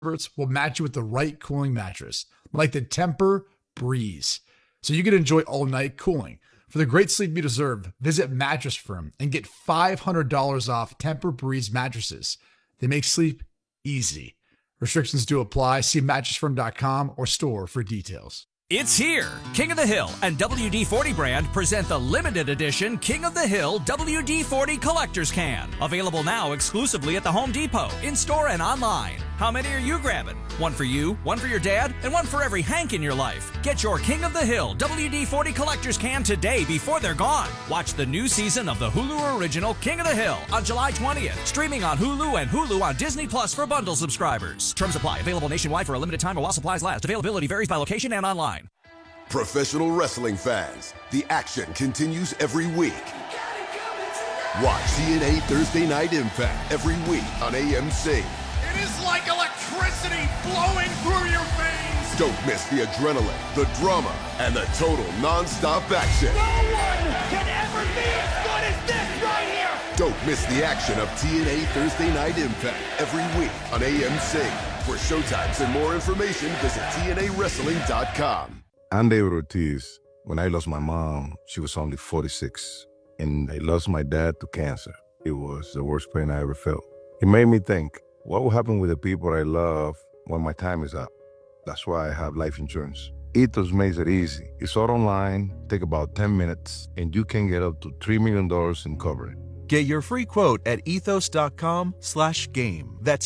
experts will match you with the right cooling mattress, like the Tempur-Breeze, so you can enjoy all-night cooling. For the great sleep you deserve, visit Mattress Firm and get $500 off Tempur-Breeze mattresses. They make sleep easy. Restrictions do apply. See mattressfirm.com or store for details. It's here. King of the Hill and WD-40 brand present the limited edition King of the Hill WD-40 Collector's Can. Available now exclusively at the Home Depot, in-store and online. How many are you grabbing? One for you, one for your dad, and one for every Hank in your life. Get your King of the Hill WD-40 Collector's Can today before they're gone. Watch the new season of the Hulu original King of the Hill on July 20th. Streaming on Hulu and Hulu on Disney Plus for bundle subscribers. Terms apply. Available nationwide for a limited time or while supplies last. Availability varies by location and online. Professional wrestling fans, the action continues every week. Watch TNA Thursday Night Impact every week on AMC. It is like electricity flowing through your veins. Don't miss the adrenaline, the drama, and the total non-stop action. No one can ever be as good as this right here. Don't miss the action of TNA Thursday Night Impact every week on AMC. For showtimes and more information, visit TNAWrestling.com. I'm David Ortiz. When I lost my mom, she was only 46, and I lost my dad to cancer. It was the worst pain I ever felt. It made me think, what will happen with the people I love when my time is up? That's why I have life insurance. Ethos makes it easy. It's all online, take about 10 minutes, and you can get up to $3 million in coverage. Get your free quote at ethos.com/game. That's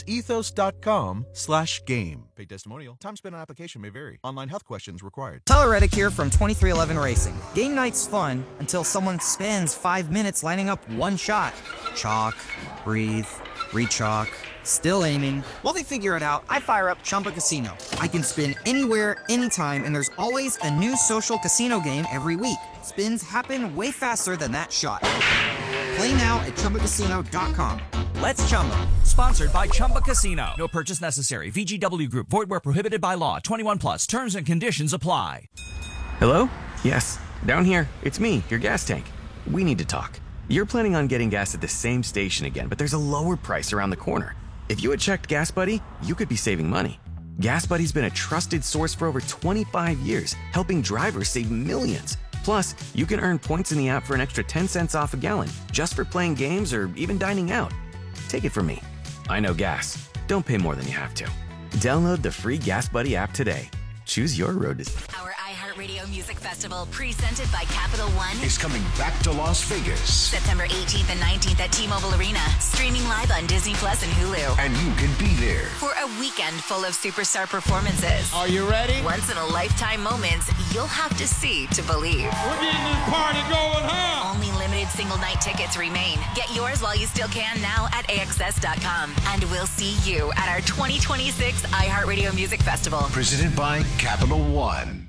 ethos.com/game. Paid testimonial. Time spent on application may vary. Online health questions required. Tyler Reddick here from 2311 Racing. Game night's fun until someone spends 5 minutes lining up one shot. Chalk, breathe, re-chalk, still aiming. While they figure it out, I fire up Chumba Casino. I can spin anywhere, anytime, and there's always a new social casino game every week. Spins happen way faster than that shot. Play now at ChumbaCasino.com. Let's Chumba. Sponsored by Chumba Casino. No purchase necessary. VGW Group. Void where prohibited by law. 21 plus. Terms and conditions apply. Hello? Yes. Down here. It's me, your gas tank. We need to talk. You're planning on getting gas at the same station again, but there's a lower price around the corner. If you had checked Gas Buddy, you could be saving money. Gas Buddy's been a trusted source for over 25 years, helping drivers save millions. Plus, you can earn points in the app for an extra 10 cents off a gallon, just for playing games or even dining out. Take it from me. I know gas. Don't pay more than you have to. Download the free Gas Buddy app today. Choose your road to... Our iHeartRadio Music Festival, presented by Capital One, is coming back to Las Vegas. September 18th and 19th at T-Mobile Arena. Streaming live on Disney Plus and Hulu. And you can be there for a weekend full of superstar performances. Are you ready? Once-in-a-lifetime moments you'll have to see to believe. We're getting this party going, huh? Only limited single-night tickets remain. Get yours while you still can now at AXS.com. And we'll see you at our 2026 iHeartRadio Music Festival. Presented by Capital One.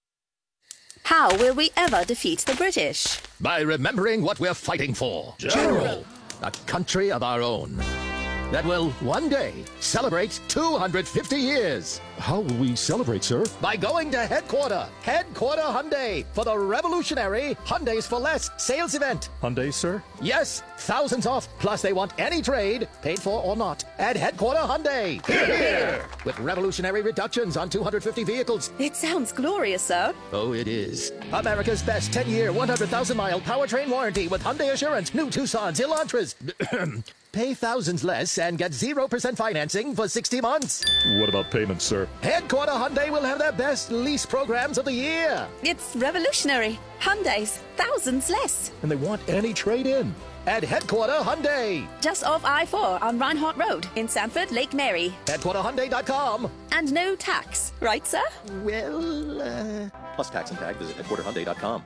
How will we ever defeat the British? By remembering what we're fighting for. General. A country of our own that will one day celebrate 250 years. How will we celebrate, sir? By going to Headquarter Hyundai, for the revolutionary Hyundais for Less sales event. Hyundai, sir? Yes, thousands off, plus they want any trade, paid for or not, at Headquarter Hyundai. Here! With revolutionary reductions on 250 vehicles. It sounds glorious, sir. Oh, it is. America's best 10-year, 100,000-mile powertrain warranty with Hyundai Assurance, new Tucsons, Elantras. Pay thousands less and get 0% financing for 60 months. What about payments, sir? Headquarter Hyundai will have their best lease programs of the year. It's revolutionary. Hyundai's thousands less. And they want any trade-in. At Headquarter Hyundai. Just off I-4 on Reinhardt Road in Sanford, Lake Mary. HeadquarterHyundai.com. And no tax, right, sir? Well, plus tax and tag, visit HeadquarterHyundai.com.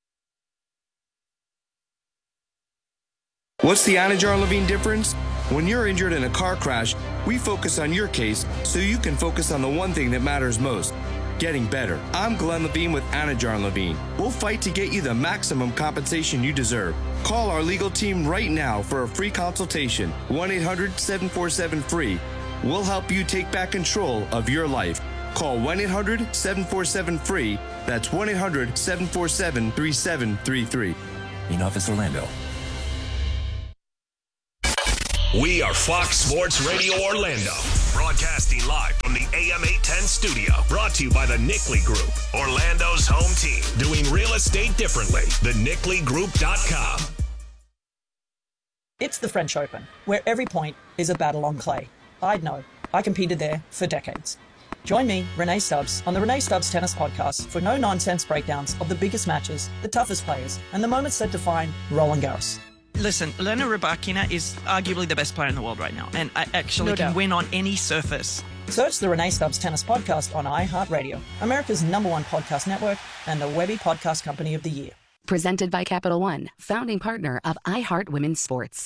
What's the Anajar Levine difference? When you're injured in a car crash, we focus on your case so you can focus on the one thing that matters most, getting better. I'm Glenn Levine with Anajar Levine. We'll fight to get you the maximum compensation you deserve. Call our legal team right now for a free consultation, 1-800-747-FREE. We'll help you take back control of your life. Call 1-800-747-FREE. That's 1-800-747-3733. In Office Orlando. We are Fox Sports Radio Orlando, broadcasting live from the AM 810 studio. Brought to you by the Nickley Group, Orlando's home team, doing real estate differently. TheNickleyGroup.com. It's the French Open, where every point is a battle on clay. I'd know. I competed there for decades. Join me, Renee Stubbs, on the Renee Stubbs Tennis Podcast for no-nonsense breakdowns of the biggest matches, the toughest players, and the moments that define Roland Garros. Listen, Elena Rybakina is arguably the best player in the world right now, and I actually can win on any surface. Search the Renee Stubbs Tennis Podcast on iHeartRadio, America's #1 podcast network, and the Webby Podcast Company of the Year. Presented by Capital One, founding partner of iHeart Women's Sports.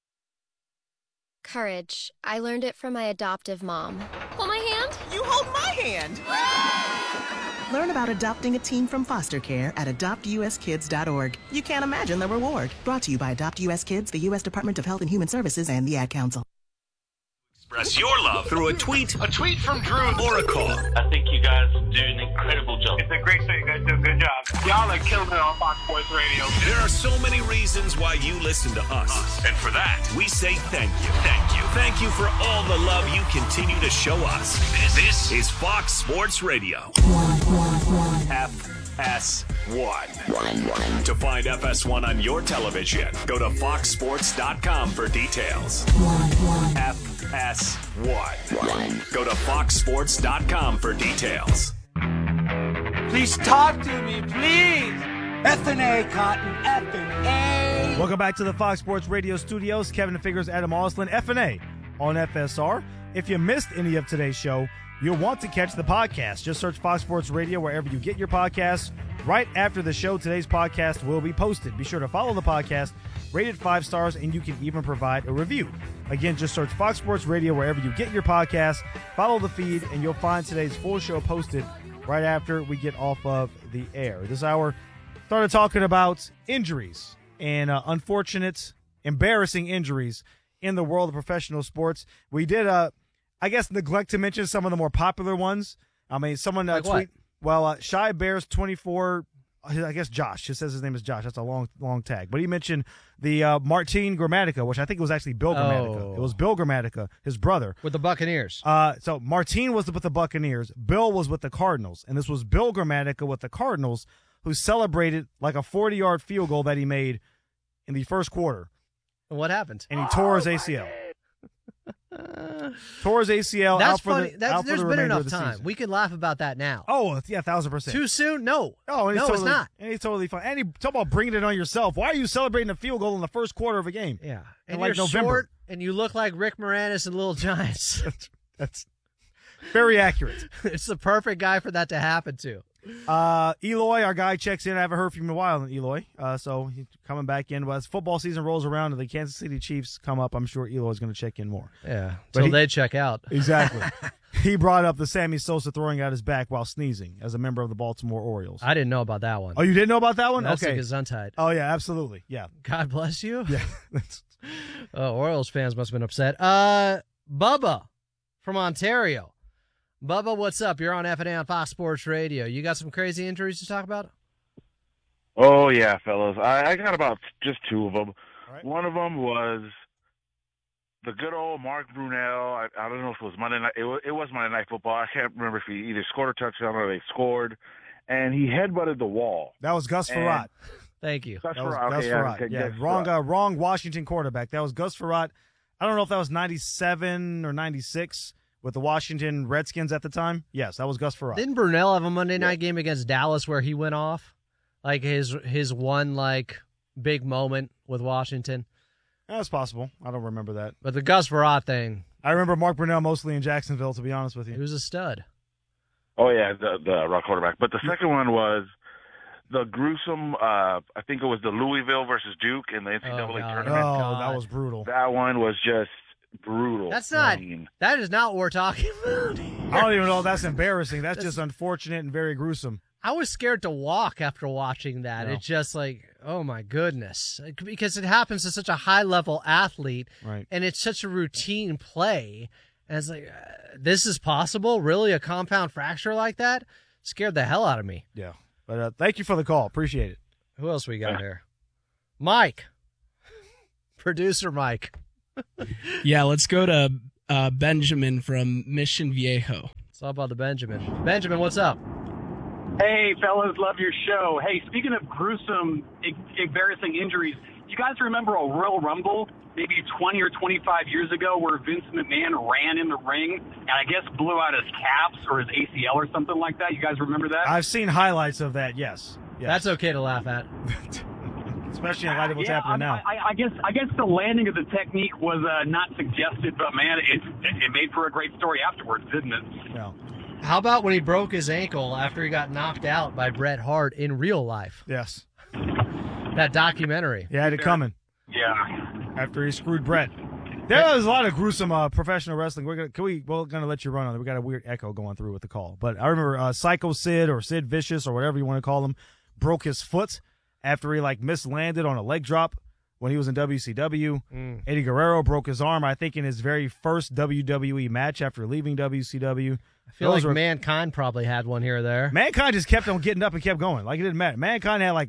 Courage. I learned it from my adoptive mom. Hold my hand? You hold my hand! Learn about adopting a teen from foster care at adoptuskids.org. You can't imagine the reward. Brought to you by Adopt US Kids, the U.S. Department of Health and Human Services, and the Ad Council. Express your love through a tweet from Drew, or a call. I think you guys do an incredible job. It's a great show. You guys do a good job. Y'all are killing it on Fox Sports Radio. There are so many reasons why you listen to us. And for that, we say thank you. Thank you. Thank you for all the love you continue to show us. This is Fox Sports Radio. FS1. To find FS1 on your television, go to foxsports.com for details. FS1. Go to foxsports.com for details. Please talk to me, please. F&A, Cotton, F&A. Welcome back to the Fox Sports Radio studios. Kevin Figures, Adam Oslin, F&A on FSR. If you missed any of today's show, you'll want to catch the podcast. Just search Fox Sports Radio wherever you get your podcasts. Right after the show, today's podcast will be posted. Be sure to follow the podcast, rate it 5 stars, and you can even provide a review. Again, just search Fox Sports Radio wherever you get your podcasts. Follow the feed, and you'll find today's full show posted right after we get off of the air. This hour started talking about injuries and unfortunate, embarrassing injuries in the world of professional sports. We did, I guess, neglect to mention some of the more popular ones. I mean, someone tweet. Well, Shy Bears 24, I guess Josh. It says his name is Josh. That's a long tag. But he mentioned the Martin Gramatica, which I think was actually Bill Gramatica. It was Bill Gramatica, his brother. With the Buccaneers. So Martin was with the Buccaneers. Bill was with the Cardinals. And this was Bill Gramatica with the Cardinals, who celebrated like a 40-yard field goal that he made in the first quarter. And what happened? And he tore his ACL. Tore his ACL. That's out for funny. The, out there's for the been remainder enough of the time. season. We can laugh about that now. Oh, yeah, 1,000%. Too soon? No. Oh, no, it's not. And he's totally fine. And he talk about bringing it on yourself. Why are you celebrating a field goal in the first quarter of a game? Yeah. And you're like November. short, and you look like Rick Moranis and Little Giants. That's very accurate. It's the perfect guy for that to happen to. Eloy, our guy, checks in. I haven't heard from him in a while, Eloy. So he's coming back in. Well, as football season rolls around and the Kansas City Chiefs come up, I'm sure Eloy's going to check in more. Yeah, until they check out. Exactly. He brought up the Sammy Sosa throwing out his back while sneezing as a member of the Baltimore Orioles. I didn't know about that one. Oh, you didn't know about that one? That's okay. a Gesundheit. Oh, yeah, absolutely. Yeah. God bless you. Yeah. Orioles fans must have been upset. Bubba from Ontario. Bubba, what's up? You're on F&A on Fox Sports Radio. You got some crazy injuries to talk about? Oh, yeah, fellas. I got about just 2 of them. Right. One of them was the good old Mark Brunell. I don't know if it was Monday night. It was Monday Night Football. I can't remember if he either scored a touchdown or they scored. And he headbutted the wall. That was Gus Frerotte. Thank you. Gus Frerotte. Yeah, wrong Washington quarterback. That was Gus Frerotte. I don't know if that was 97 or 96. With the Washington Redskins at the time? Yes, that was Gus Frerotte. Didn't Brunell have a Monday night game against Dallas where he went off? Like his one big moment with Washington? That's possible. I don't remember that. But the Gus Frerotte thing. I remember Mark Brunell mostly in Jacksonville, to be honest with you. He was a stud. Oh, yeah, the rock quarterback. But the second one was the gruesome, I think it was the Louisville versus Duke in the NCAA tournament. Oh, that was brutal. That one was just brutal. That is not what we're talking about. I don't even know if that's embarrassing. That's just unfortunate and very gruesome. I was scared to walk after watching that. No. It's just like, oh my goodness. Because it happens to such a high-level athlete, right? And it's such a routine play. And it's like, this is possible? Really? A compound fracture like that? Scared the hell out of me. Yeah. But thank you for the call. Appreciate it. Who else we got here? Mike. Producer Mike. Yeah, let's go to Benjamin from Mission Viejo. It's all about the Benjamin. Benjamin, what's up? Hey, fellas, love your show. Hey, speaking of gruesome, embarrassing injuries, do you guys remember a Royal Rumble maybe 20 or 25 years ago where Vince McMahon ran in the ring and I guess blew out his caps or his ACL or something like that? You guys remember that? I've seen highlights of that, yes. That's okay to laugh at. Especially in light of what's happening now. I guess the landing of the technique was not suggested, but man, it made for a great story afterwards, didn't it? Yeah. How about when he broke his ankle after he got knocked out by Bret Hart in real life? Yes. That documentary. He had it coming. Yeah. After he screwed Bret. There was a lot of gruesome professional wrestling. We're gonna let you run on it. We got a weird echo going through with the call. But I remember Psycho Sid or Sid Vicious or whatever you want to call him broke his foot after he mislanded on a leg drop when he was in WCW. Eddie Guerrero broke his arm, I think, in his very first WWE match after leaving WCW. I feel like Mankind probably had one here or there. Mankind just kept on getting up and kept going. Like, it didn't matter. Mankind had,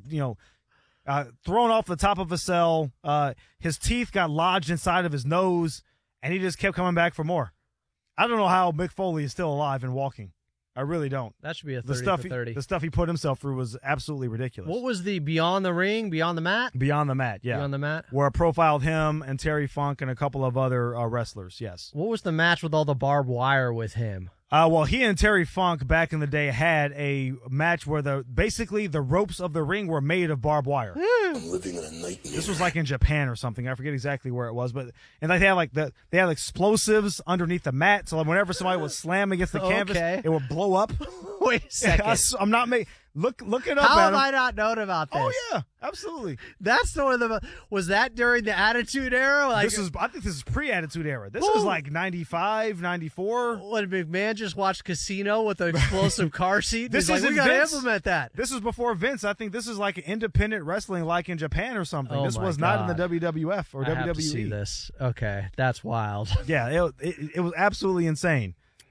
thrown off the top of a cell. His teeth got lodged inside of his nose, and he just kept coming back for more. I don't know how Mick Foley is still alive and walking. I really don't. That should be a 30 for 30. The stuff he put himself through was absolutely ridiculous. What was the Beyond the Ring, Beyond the Mat? Beyond the Mat, yeah. Beyond the Mat? Where I profiled him and Terry Funk and a couple of other wrestlers, yes. What was the match with all the barbed wire with him? Well, he and Terry Funk back in the day had a match where basically the ropes of the ring were made of barbed wire. I'm living in a nightmare. This was like in Japan or something. I forget exactly where it was, but they had explosives underneath the mat, so whenever somebody would slam against the canvas, it would blow up. Wait a second. I'm not making. Look it up. How Adam. have I not known about this? Oh yeah, absolutely. That's was that during the Attitude Era? I think this is pre-Attitude Era. This is like 95, 94. When McMahon just watched Casino with an explosive car seat. We got to implement that. This was before Vince. I think this is like independent wrestling, like in Japan or something. This was not in the WWF or WWE. Have to see this. Okay, that's wild. Yeah, it was absolutely insane.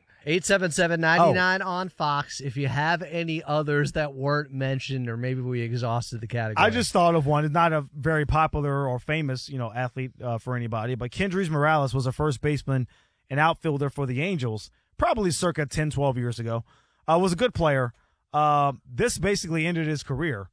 877-99 on Fox. If you have any others that weren't mentioned, or maybe we exhausted the category. I just thought of one. It's not a very popular or famous, athlete for anybody, but Kendrys Morales was a first baseman and outfielder for the Angels, probably circa 10, 12 years ago. Was a good player. This basically ended his career.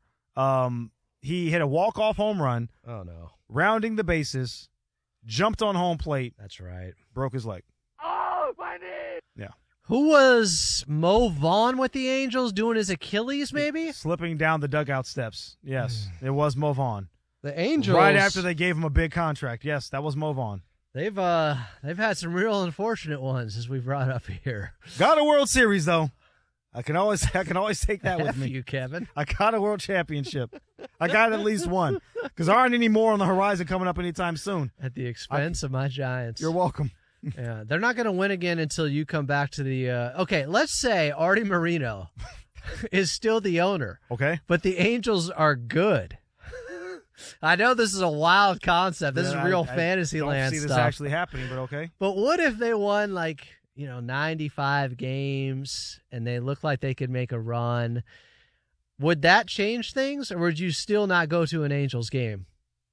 He hit a walk-off home run. Oh, no. Rounding the bases, jumped on home plate. That's right. Broke his leg. Oh, my knee! Yeah. Who was Mo Vaughn with the Angels doing his Achilles, maybe? Slipping down the dugout steps. Yes, it was Mo Vaughn. The Angels. Right after they gave him a big contract. Yes, that was Mo Vaughn. They've had some real unfortunate ones, as we brought up here. Got a World Series, though. I can always take that with me. You, Kevin. I got a World Championship. I got at least one, because there aren't any more on the horizon coming up anytime soon. At the expense of my Giants. You're welcome. Yeah, they're not going to win again until you come back to the. Okay, let's say Artie Moreno is still the owner. Okay, but the Angels are good. I know this is a wild concept. This is real fantasy land stuff. I don't see this actually happening, but okay. But what if they won 95 games and they look like they could make a run? Would that change things, or would you still not go to an Angels game?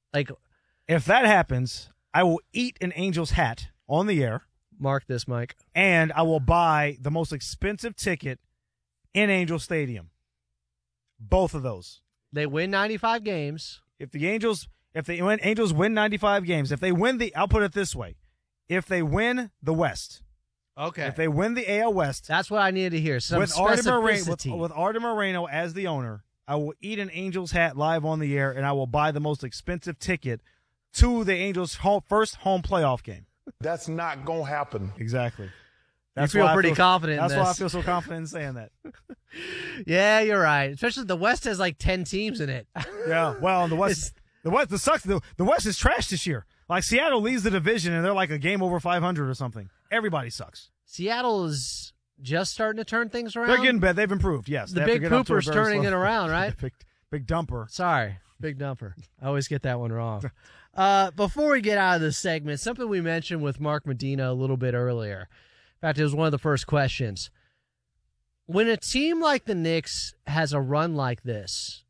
If that happens, I will eat an Angels hat on the air. Mark this, Mike. And I will buy the most expensive ticket in Angel Stadium. Both of those. They win 95 games. If the Angels win 95 games, if they win I'll put it this way. If they win the West. Okay. If they win the AL West. That's what I needed to hear. Some specificity. With Artie Moreno as the owner, I will eat an Angels hat live on the air, and I will buy the most expensive ticket to the Angels' first home playoff game. That's not going to happen. Exactly. You feel pretty confident in this. That's why I feel so confident in saying that. Yeah, you're right. Especially the West has 10 teams in it. Yeah, well, the West sucks. The West is trash this year. Seattle leads the division, and they're a game over 500 or something. Everybody sucks. Seattle is just starting to turn things around. They're getting better. They've improved, yes. The Big Pooper's turning it around, right? Big Dumper. Sorry, Big Dumper. I always get that one wrong. Before we get out of this segment, something we mentioned with Mark Medina a little bit earlier. In fact, it was one of the first questions. When a team like the Knicks has a run like this,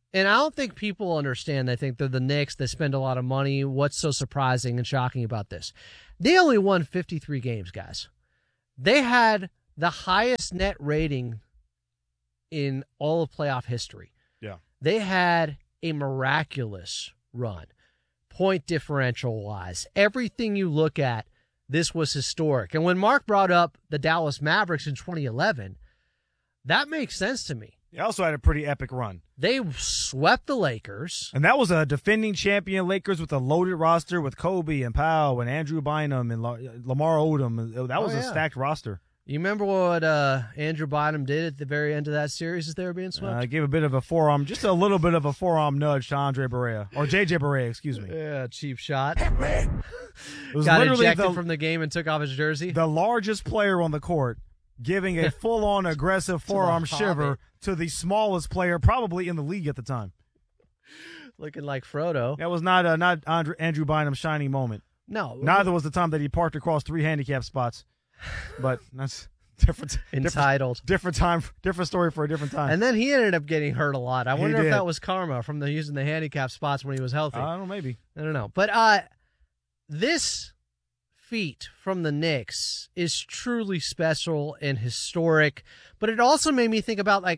And I don't think people understand. They think they're the Knicks. They spend a lot of money. What's so surprising and shocking about this? They only won 53 games, guys. They had the highest net rating in all of playoff history. Yeah. They had a miraculous run, point differential-wise. Everything you look at, this was historic. And when Mark brought up the Dallas Mavericks in 2011, that makes sense to me. They also had a pretty epic run. They swept the Lakers. And that was a defending champion Lakers with a loaded roster with Kobe and Powell and Andrew Bynum and Lamar Odom. That was a stacked roster. You remember what Andrew Bynum did at the very end of that series as they were being swept? Gave a bit of a forearm, just a little bit of a forearm nudge to Andre Barea. Or J.J. Barea, excuse me. Yeah, cheap shot. It was got ejected from the game and took off his jersey. The largest player on the court giving a full-on aggressive forearm shiver to the smallest player probably in the league at the time. Looking like Frodo. That was not Andrew Bynum's shining moment. No. Neither was the time that he parked across 3 handicap spots. But that's different. Entitled. Different time, different story for a different time. And then he ended up getting hurt a lot. I wonder if that was karma from using the handicap spots when he was healthy. I don't know, maybe. I don't know. But this feat from the Knicks is truly special and historic. But it also made me think about,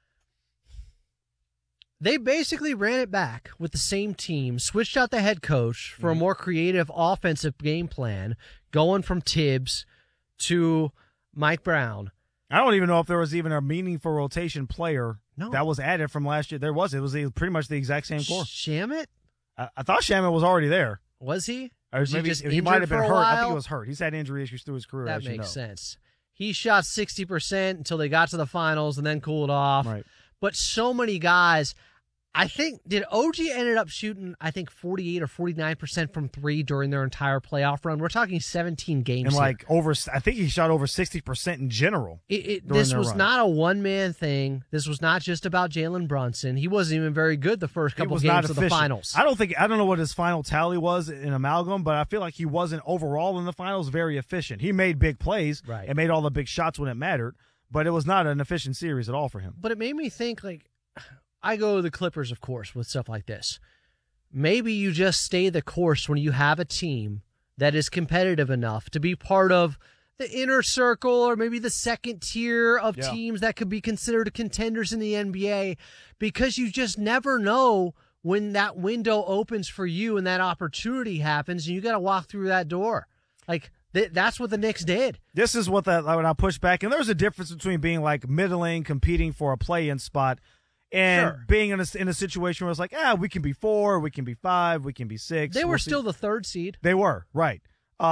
they basically ran it back with the same team, switched out the head coach for a more creative offensive game plan, going from Tibbs to Mike Brown. I don't even know if there was even a meaningful rotation player that was added from last year. There was. It was pretty much the exact same core. Shamet? I thought Shamet was already there. Was he? Or maybe he might have been hurt. I think he was hurt. He's had injury issues through his career. That makes sense. He shot 60% until they got to the finals and then cooled off. Right. But so many guys. I think, did OG ended up shooting, 48 or 49% from 3 during their entire playoff run? We're talking 17 games. And I think he shot over 60% in general. This was not a one-man thing. This was not just about Jalen Brunson. He wasn't even very good the first couple games of the finals. I don't know what his final tally was in amalgam, but I feel like he wasn't overall in the finals very efficient. He made big plays and made all the big shots when it mattered, but it was not an efficient series at all for him. But it made me think, I go to the Clippers, of course, with stuff like this. Maybe you just stay the course when you have a team that is competitive enough to be part of the inner circle or maybe the second tier of teams that could be considered contenders in the NBA, because you just never know when that window opens for you and that opportunity happens, and you got to walk through that door. That's what the Knicks did. This is what when I push back, and there's a difference between being middling, competing for a play-in spot, and being in a situation where it's we can be 4, we can be 5, we can be 6. They were still the 3rd seed. They were, right.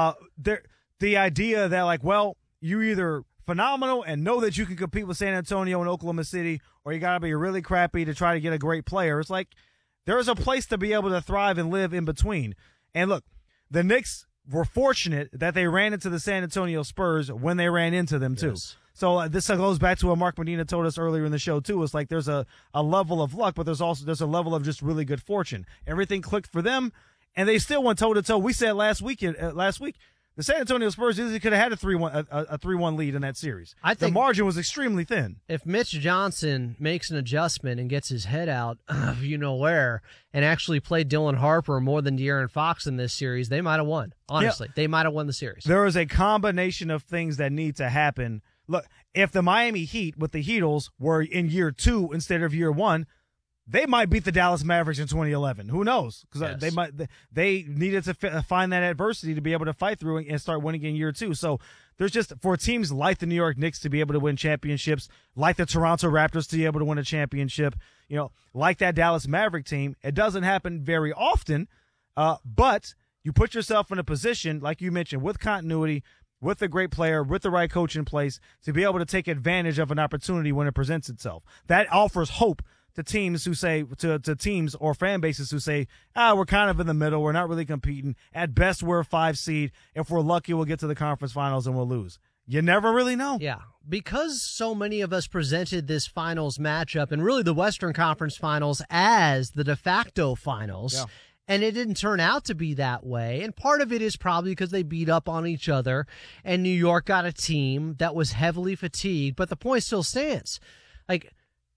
The idea that, you either phenomenal and know that you can compete with San Antonio and Oklahoma City, or you got to be really crappy to try to get a great player. It's there's a place to be able to thrive and live in between. And look, the Knicks were fortunate that they ran into the San Antonio Spurs when they ran into them, too. So this goes back to what Mark Medina told us earlier in the show, too. It's there's a level of luck, but there's a level of just really good fortune. Everything clicked for them, and they still went toe-to-toe. We said last week, the San Antonio Spurs easily could have had a 3-1 lead in that series. I think the margin was extremely thin. If Mitch Johnson makes an adjustment and gets his head out of where and actually played Dylan Harper more than De'Aaron Fox in this series, they might have won. Honestly, they might have won the series. There is a combination of things that need to happen. Look, if the Miami Heat with the Heatles were in year 2 instead of year 1, they might beat the Dallas Mavericks in 2011. Who knows? Because they needed to find that adversity to be able to fight through and start winning in year 2. So there's just, for teams like the New York Knicks to be able to win championships, like the Toronto Raptors to be able to win a championship, like that Dallas Maverick team, it doesn't happen very often. But you put yourself in a position, like you mentioned, with continuity, with a great player, with the right coach in place, to be able to take advantage of an opportunity when it presents itself. That offers hope to teams who say, to teams or fan bases who say, we're kind of in the middle, we're not really competing. At best, we're a 5 seed. If we're lucky, we'll get to the conference finals and we'll lose. You never really know. Yeah, because so many of us presented this finals matchup and really the Western Conference Finals as the de facto finals. Yeah. And it didn't turn out to be that way. And part of it is probably because they beat up on each other and New York got a team that was heavily fatigued. But the point still stands.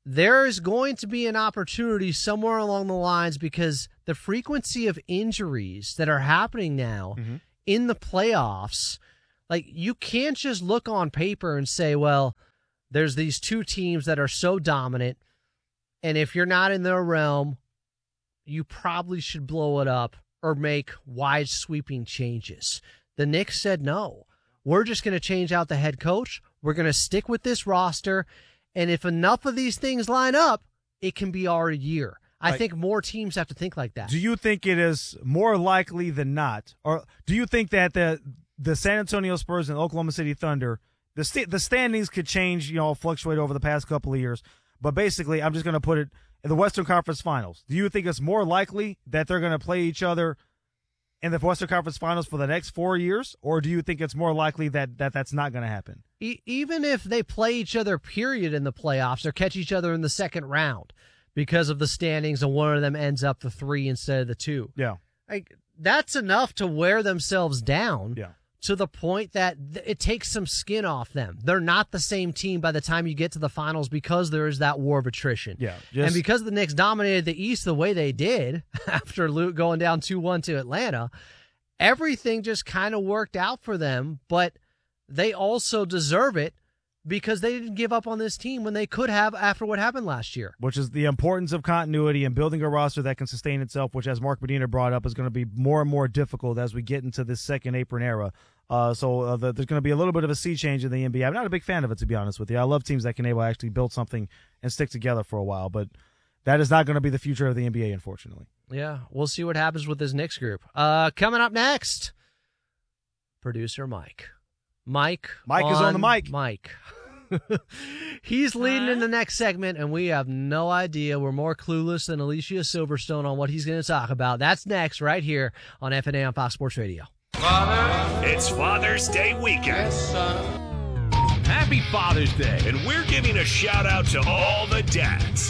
there is going to be an opportunity somewhere along the lines because the frequency of injuries that are happening now in the playoffs, like you can't just look on paper and say, well, there's these two teams that are so dominant, and if you're not in their realm, you probably should blow it up or make wide sweeping changes. The Knicks said, no, we're just going to change out the head coach. We're going to stick with this roster. And if enough of these things line up, it can be our year. I think more teams have to think like that. Do you think it is more likely than not, or do you think that the San Antonio Spurs and Oklahoma City Thunder, the standings could change, fluctuate over the past couple of years, but basically I'm just going to put it in the Western Conference Finals. Do you think it's more likely that they're going to play each other in the Western Conference Finals for the next 4 years, or do you think it's more likely that that's not going to happen? Even if they play each other, period, in the playoffs or catch each other in the second round because of the standings and one of them ends up the 3 instead of the 2. Yeah. That's enough to wear themselves down to the point that it takes some skin off them. They're not the same team by the time you get to the finals because there is that war of attrition. Yeah. And because the Knicks dominated the East the way they did after going down 2-1 to Atlanta, everything just kind of worked out for them, but they also deserve it because they didn't give up on this team when they could have after what happened last year. Which is the importance of continuity and building a roster that can sustain itself, which, as Mark Medina brought up, is going to be more and more difficult as we get into this second apron era. So there's going to be a little bit of a sea change in the NBA. I'm not a big fan of it, to be honest with you. I love teams that can able to actually build something and stick together for a while, but that is not going to be the future of the NBA, unfortunately. Yeah, we'll see what happens with this Knicks group. Coming up next, producer Mike. Mike is on the mic. Mike. He's leading in the next segment, and we have no idea. We're more clueless than Alicia Silverstone on what he's going to talk about. That's next right here on FNA on Fox Sports Radio. It's Father's Day weekend. Yes, son. Happy Father's Day. And we're giving a shout out to all the dads.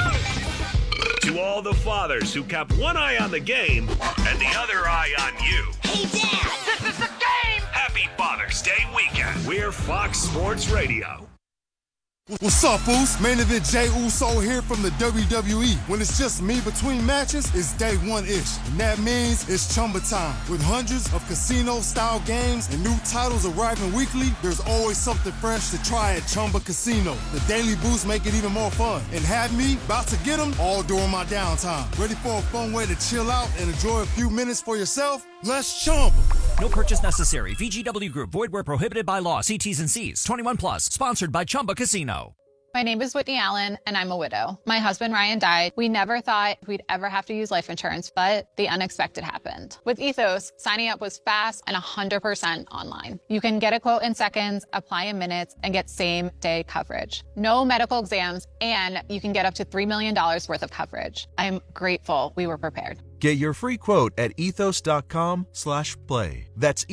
To all the fathers who kept one eye on the game and the other eye on you. Hey, Dad! This is the game! Happy Father's Day weekend. We're Fox Sports Radio. What's up, fools? Main event Jey Uso here from the WWE. When it's just me between matches, it's day one-ish. And that means it's Chumba time. With hundreds of casino-style games and new titles arriving weekly, there's always something fresh to try at Chumba Casino. The daily boosts make it even more fun. And have me about to get them all during my downtime. Ready for a fun way to chill out and enjoy a few minutes for yourself? Let's Chumba. No purchase necessary. VGW Group. Void where prohibited by law. See T's and C's. 21 plus. Sponsored by Chumba Casino. My name is Whitney Allen, and I'm a widow. My husband, Ryan, died. We never thought we'd ever have to use life insurance, but the unexpected happened. With Ethos, signing up was fast and 100% online. You can get a quote in seconds, apply in minutes, and get same-day coverage. No medical exams, and you can get up to $3 million worth of coverage. I'm grateful we were prepared. Get your free quote at ethos.com/play. That's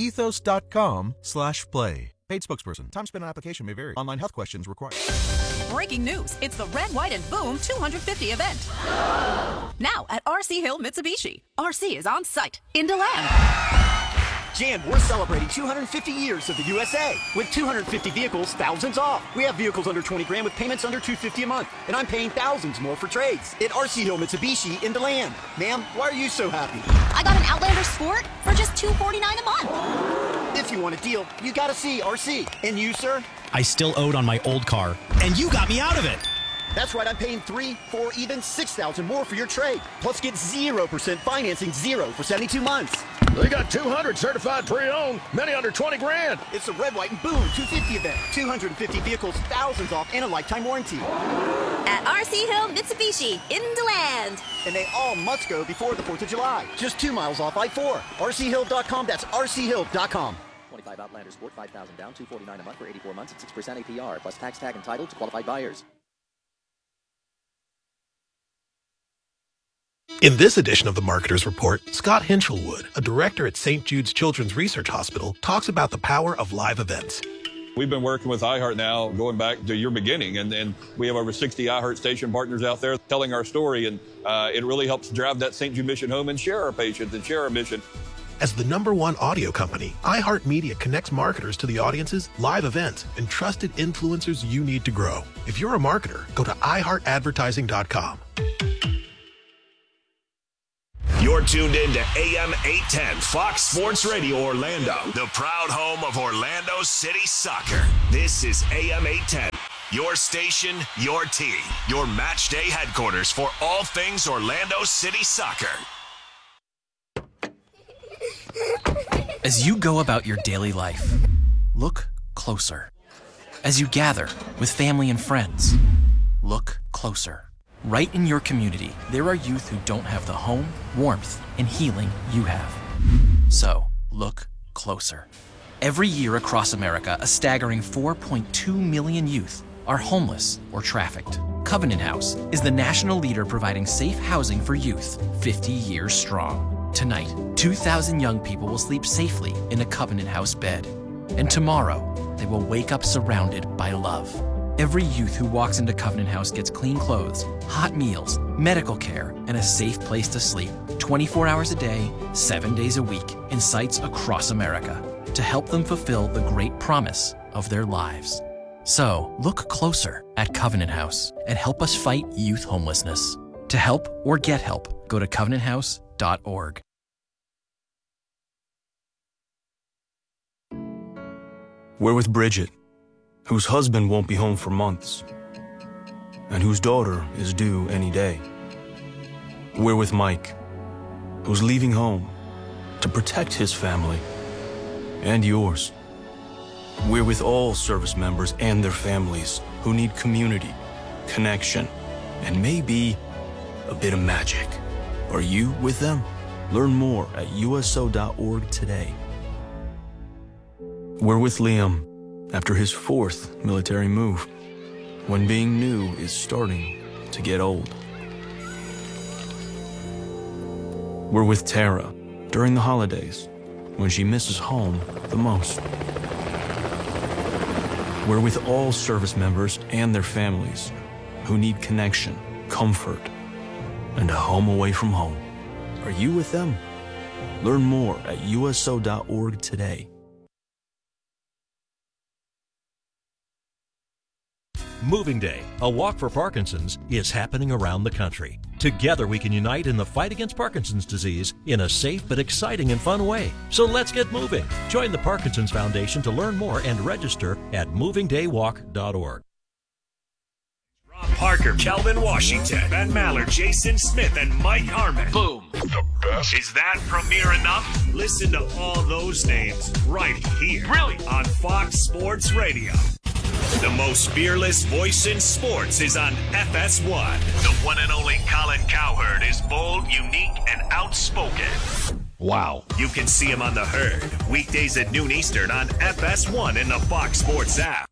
ethos.com/play. Paid spokesperson. Time spent on application may vary. Online health questions required. Breaking news. It's the Red, White, and Boom 250 event. Now at RC Hill Mitsubishi. RC is on site in DeLand. Jan, we're celebrating 250 years of the USA. With 250 vehicles, thousands off. We have vehicles under 20 grand with payments under $250 a month. And I'm paying thousands more for trades at RC Hill Mitsubishi in DeLand. Ma'am, why are you so happy? I got an Outlander Sport for just $249 a month. If you want a deal, you gotta see RC. And you, sir? I still owed on my old car, and you got me out of it. That's right, I'm paying $3,000, $4,000, even $6,000 more for your trade. Plus get 0% financing, 0 for 72 months. They got 200 certified pre-owned, many under 20 grand. It's the Red, White, and Boom 250 event. 250 vehicles, thousands off, and a lifetime warranty. At RC Hill Mitsubishi in DeLand. And they all must go before the 4th of July. Just 2 miles off I-4. RCHill.com, that's RCHill.com. 25 Outlander Sport, $5,000 down, $249 a month for 84 months at 6% APR, plus tax tag entitled to qualified buyers. In this edition of the Marketer's Report, Scott Hinchelwood, a director at St. Jude's Children's Research Hospital, talks about the power of live events. We've been working with iHeart now going back to your beginning, and we have over 60 iHeart station partners out there telling our story, and it really helps drive that St. Jude mission home and share our patients and share our mission. As the #1 audio company, iHeartMedia connects marketers to the audiences, live events, and trusted influencers you need to grow. If you're a marketer, go to iHeartAdvertising.com. You're tuned in to AM 810 Fox Sports Radio Orlando, the proud home of Orlando City Soccer. This is AM 810, your station, your team, your match day headquarters for all things Orlando City Soccer. As you go about your daily life, look closer. As you gather with family and friends, look closer. Right in your community, there are youth who don't have the home, warmth, and healing you have. So, look closer. Every year across America, a staggering 4.2 million youth are homeless or trafficked. Covenant House is the national leader providing safe housing for youth, 50 years strong. Tonight, 2,000 young people will sleep safely in a Covenant House bed. And tomorrow, they will wake up surrounded by love. Every youth who walks into Covenant House gets clean clothes, hot meals, medical care, and a safe place to sleep 24 hours a day, 7 days a week in sites across America to help them fulfill the great promise of their lives. So, look closer at Covenant House and help us fight youth homelessness. To help or get help, go to covenanthouse.org. We're with Bridget, whose husband won't be home for months, and whose daughter is due any day. We're with Mike, who's leaving home to protect his family and yours. We're with all service members and their families who need community, connection, and maybe a bit of magic. Are you with them? Learn more at USO.org today. We're with Liam after his 4th military move, when being new is starting to get old. We're with Tara during the holidays, when she misses home the most. We're with all service members and their families who need connection, comfort, and a home away from home. Are you with them? Learn more at USO.org today. Moving Day, a walk for Parkinson's, is happening around the country. Together we can unite in the fight against Parkinson's disease in a safe but exciting and fun way. So let's get moving. Join the Parkinson's Foundation to learn more and register at movingdaywalk.org. Rob Parker, Kelvin Washington, Ben Maller, Jason Smith, and Mike Harmon. Boom. The best. Is that premiere enough? Listen to all those names right here. Really? On Fox Sports Radio. The most fearless voice in sports is on FS1. The one and only Colin Cowherd is bold, unique, and outspoken. Wow. You can see him on The Herd, weekdays at noon Eastern on FS1 in the Fox Sports app.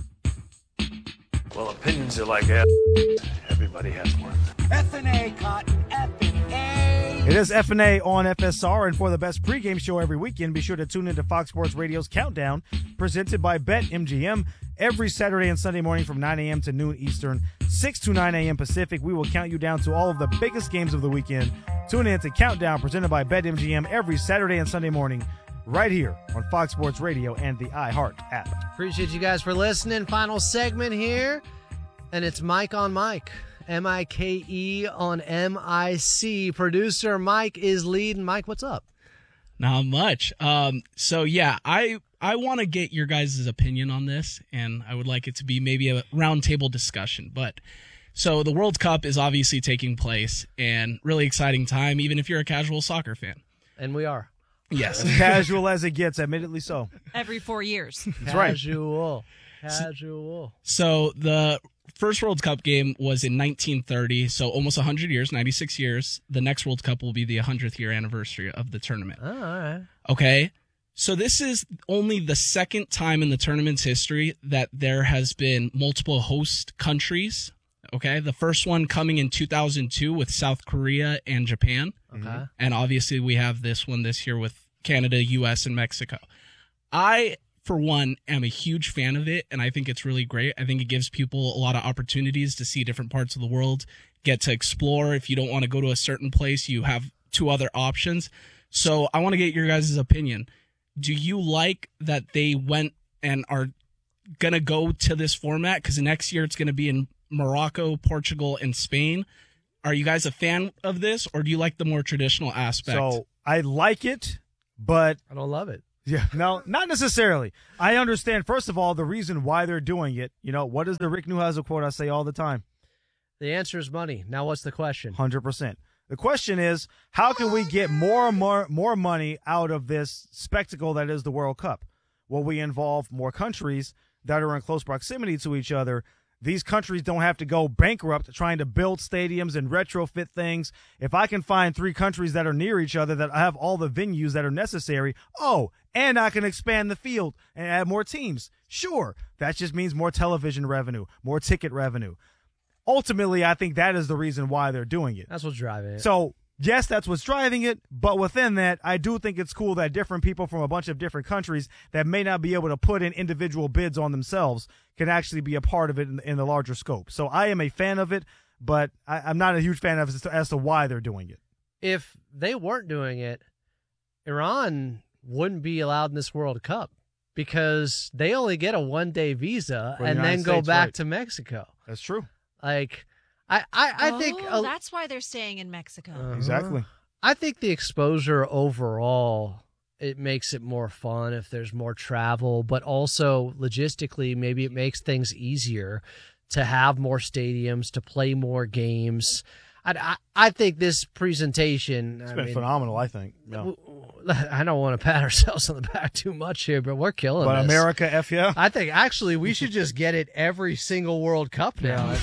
Well, opinions are like that. Everybody has one. F&A, Cotton, F&A. It is F&A on FSR, and for the best pregame show every weekend, be sure to tune into Fox Sports Radio's Countdown, presented by BetMGM, every Saturday and Sunday morning from 9 a.m. to noon Eastern, 6 to 9 a.m. Pacific. We will count you down to all of the biggest games of the weekend. Tune in to Countdown, presented by BetMGM, every Saturday and Sunday morning, right here on Fox Sports Radio and the iHeart app. Appreciate you guys for listening. Final segment here, and it's Mike on Mike. M-I-K-E on M-I-C. Producer Mike is leading. Mike, what's up? Not much. So, yeah, I want to get your guys' opinion on this, and I would like it to be maybe a roundtable discussion. But so the World Cup is obviously taking place, and really exciting time, even if you're a casual soccer fan. And we are. Yes. As casual as it gets, admittedly so. Every 4 years. That's right. Casual. So the first World Cup game was in 1930, so almost 100 years, 96 years. The next World Cup will be the 100th year anniversary of the tournament. Oh, all right. Okay. So this is only the second time in the tournament's history that there has been multiple host countries. Okay. The first one coming in 2002 with South Korea and Japan. Okay. And obviously we have this one this year with Canada, US, and Mexico. I, for one, am a huge fan of it, and I think it's really great. I think it gives people a lot of opportunities to see different parts of the world, get to explore. If you don't want to go to a certain place, you have two other options. So I want to get your guys' opinion. Do you like that they went and are going to go to this format? Because next year it's going to be in Morocco, Portugal, and Spain. Are you guys a fan of this, or do you like the more traditional aspect? So I like it, but I don't love it. Yeah, no, not necessarily. I understand, first of all, the reason why they're doing it. You know, what is the Rick Neuheisel quote I say all the time? The answer is money. Now what's the question? 100%. The question is, how can we get more money out of this spectacle that is the World Cup? Will we involve more countries that are in close proximity to each other? These countries don't have to go bankrupt trying to build stadiums and retrofit things. If I can find 3 countries that are near each other that have all the venues that are necessary, and I can expand the field and add more teams. Sure, that just means more television revenue, more ticket revenue. Ultimately, I think that is the reason why they're doing it. That's what's driving it. So, yes, that's what's driving it, but within that, I do think it's cool that different people from a bunch of different countries that may not be able to put in individual bids on themselves can actually be a part of it in the larger scope. So I am a fan of it, but I'm not a huge fan of it as to why they're doing it. If they weren't doing it, Iran wouldn't be allowed in this World Cup because they only get a one-day visa and then go back to Mexico. That's true. Like, I think that's why they're staying in Mexico. Exactly. I think the exposure overall, it makes it more fun if there's more travel, but also logistically, maybe it makes things easier to have more stadiums, to play more games. I think this presentation it's been phenomenal. I think. Yeah. I don't want to pat ourselves on the back too much here, but we're killing But this. America, F yeah. I think actually we should just get it every single World Cup now.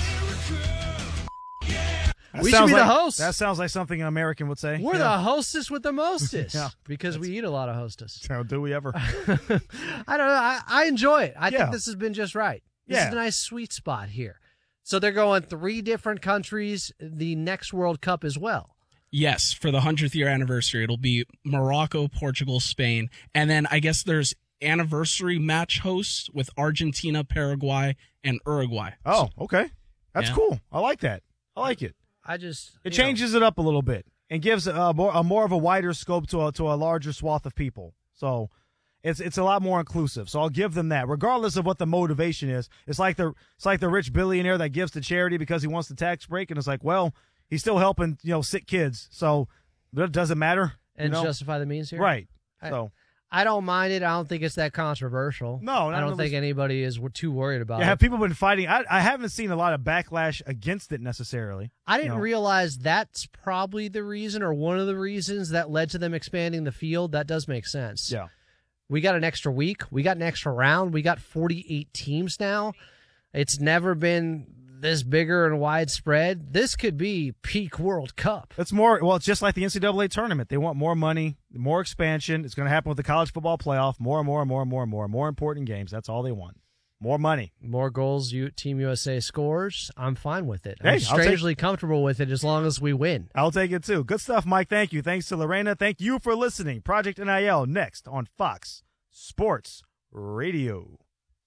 We should be the host. That sounds like something an American would say. We're the hostess with the mostest. Yeah. Because we eat a lot of hostess. Do we ever? I don't know. I enjoy it. I think this has been just right. This is a nice sweet spot here. So they're going 3 different countries the next World Cup as well. Yes, for the 100th year anniversary, it'll be Morocco, Portugal, Spain, and then I guess there's anniversary match hosts with Argentina, Paraguay, and Uruguay. Oh, okay. That's cool. I like that. I like it. It changes it up a little bit and gives a more of a wider scope to a larger swath of people. So it's a lot more inclusive. So I'll give them that, regardless of what the motivation is. It's like the rich billionaire that gives to charity because he wants the tax break, and it's like, well, he's still helping sick kids, so it doesn't matter. And justify the means here, right? I don't mind it. I don't think it's that controversial. No, I don't think anybody is too worried about it. Have people been fighting? I haven't seen a lot of backlash against it necessarily. I didn't realize that's probably the reason or one of the reasons that led to them expanding the field. That does make sense. Yeah. We got an extra week. We got an extra round. We got 48 teams now. It's never been this bigger and widespread. This could be peak World Cup. It's just like the NCAA tournament. They want more money, more expansion. It's going to happen with the college football playoff. More important games. That's all they want. More money. More goals Team USA scores. I'm fine with it. Hey, I'm strangely comfortable with it as long as we win. I'll take it too. Good stuff, Mike. Thank you. Thanks to Lorena. Thank you for listening. Project NIL next on Fox Sports Radio.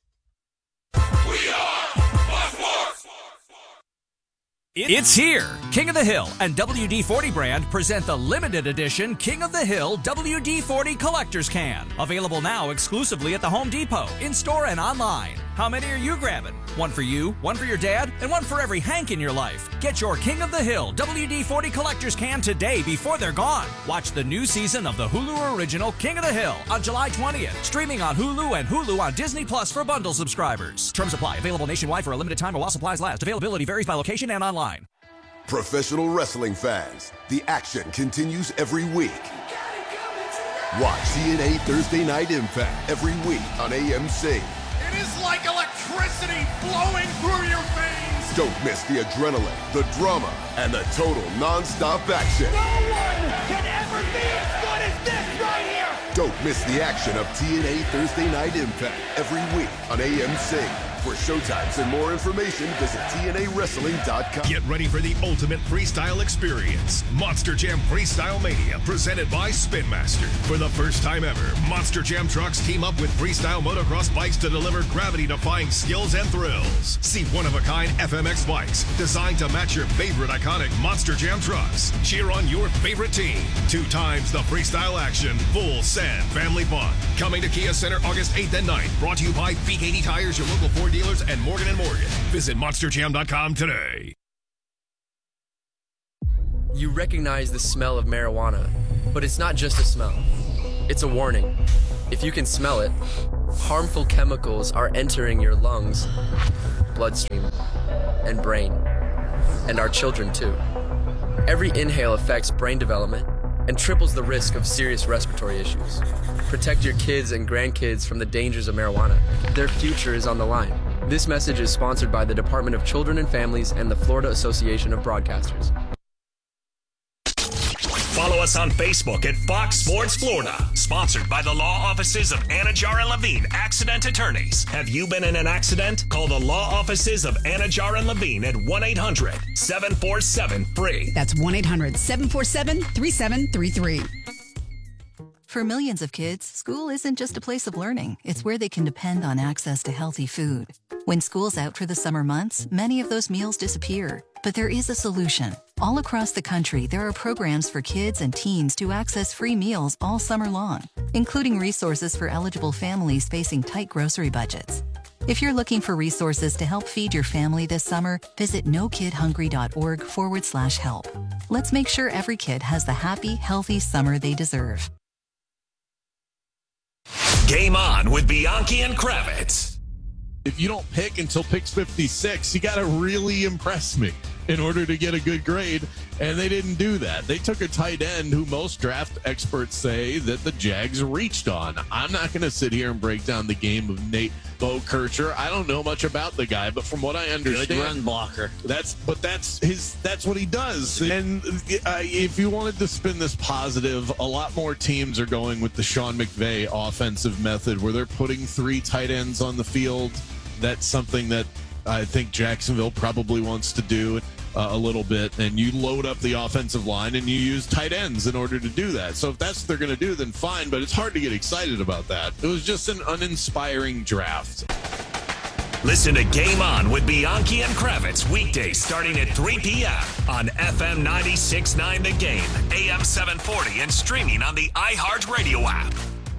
It's here! King of the Hill and WD-40 brand present the limited edition King of the Hill WD-40 Collector's Can. Available now exclusively at the Home Depot, in-store and online. How many are you grabbing? One for you, one for your dad, and one for every Hank in your life. Get your King of the Hill WD-40 Collector's Can today before they're gone. Watch the new season of the Hulu original King of the Hill on July 20th. Streaming on Hulu and Hulu on Disney Plus for bundle subscribers. Terms apply. Available nationwide for a limited time or while supplies last. Availability varies by location and online. Professional wrestling fans, the action continues every week. Watch TNA Thursday Night Impact every week on AMC. It is like electricity flowing through your veins. Don't miss the adrenaline, the drama, and the total non-stop action. No one can ever be as good as this right here. Don't miss the action of TNA Thursday Night Impact every week on AMC. For showtimes and more information, visit TNAWrestling.com. Get ready for the ultimate freestyle experience. Monster Jam Freestyle Mania, presented by Spin Master. For the first time ever, Monster Jam trucks team up with freestyle motocross bikes to deliver gravity-defying skills and thrills. See one-of-a-kind FMX bikes designed to match your favorite iconic Monster Jam trucks. Cheer on your favorite team. 2 times the freestyle action. Full send family fun. Coming to Kia Center August 8th and 9th. Brought to you by Peak 80 Tires, your local Ford dealers, and Morgan & Morgan. Visit MonsterJam.com today. You recognize the smell of marijuana, but it's not just a smell. It's a warning. If you can smell it, harmful chemicals are entering your lungs, bloodstream, and brain. And our children, too. Every inhale affects brain development and triples the risk of serious respiratory issues. Protect your kids and grandkids from the dangers of marijuana. Their future is on the line. This message is sponsored by the Department of Children and Families and the Florida Association of Broadcasters. Follow us on Facebook at Fox Sports Florida. Sponsored by the law offices of Anajar and Levine, accident attorneys. Have you been in an accident? Call the law offices of Anajar and Levine at 1-800-747-FREE. That's 1-800-747-3733. For millions of kids, school isn't just a place of learning. It's where they can depend on access to healthy food. When school's out for the summer months, many of those meals disappear. But there is a solution. All across the country, there are programs for kids and teens to access free meals all summer long, including resources for eligible families facing tight grocery budgets. If you're looking for resources to help feed your family this summer, visit nokidhungry.org/help. Let's make sure every kid has the happy, healthy summer they deserve. Game on with Bianchi and Kravitz. If you don't pick until picks 56, you got to really impress me in order to get a good grade, and they didn't do that. They took a tight end who most draft experts say that the Jags reached on. I'm not going to sit here and break down the game of Nate Bokercher. I don't know much about the guy, but from what I understand, good run blocker. That's what he does. And if you wanted to spin this positive, a lot more teams are going with the Sean McVay offensive method, where they're putting 3 tight ends on the field. That's something that I think Jacksonville probably wants to do a little bit, and you load up the offensive line and you use tight ends in order to do that. So if that's what they're going to do, then fine, but it's hard to get excited about that. It was just an uninspiring draft. Listen to Game On with Bianchi and Kravitz weekdays starting at 3 p.m. on FM 96.9 The Game, AM 740, and streaming on the iHeartRadio app.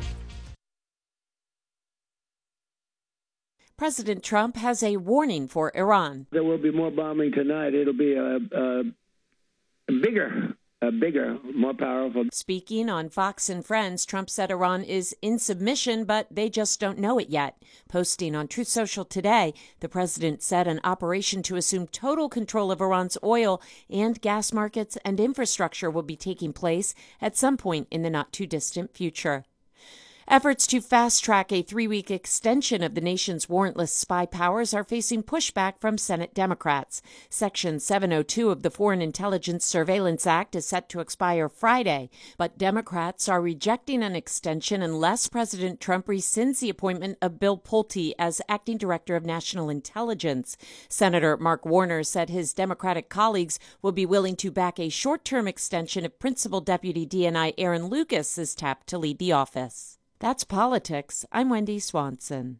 President Trump has a warning for Iran. There will be more bombing tonight. It'll be a bigger, more powerful. Speaking on Fox and Friends, Trump said Iran is in submission, but they just don't know it yet. Posting on Truth Social today, the president said an operation to assume total control of Iran's oil and gas markets and infrastructure will be taking place at some point in the not-too-distant future. Efforts to fast-track a 3-week extension of the nation's warrantless spy powers are facing pushback from Senate Democrats. Section 702 of the Foreign Intelligence Surveillance Act is set to expire Friday, but Democrats are rejecting an extension unless President Trump rescinds the appointment of Bill Pulte as acting director of national intelligence. Senator Mark Warner said his Democratic colleagues will be willing to back a short-term extension if Principal Deputy DNI Aaron Lucas is tapped to lead the office. That's politics. I'm Wendy Swanson.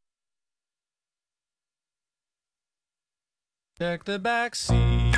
Check the back seat.